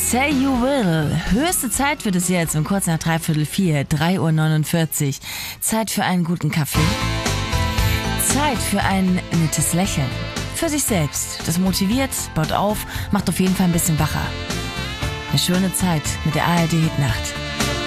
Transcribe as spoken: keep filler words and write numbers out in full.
Say You Will. Höchste Zeit wird es jetzt um kurz nach dreiviertel vier, drei Uhr neunundvierzig. Zeit für einen guten Kaffee. Zeit für ein nettes Lächeln. Für sich selbst. Das motiviert, baut auf, macht auf jeden Fall ein bisschen wacher. Eine schöne Zeit mit der A R D Hitnacht.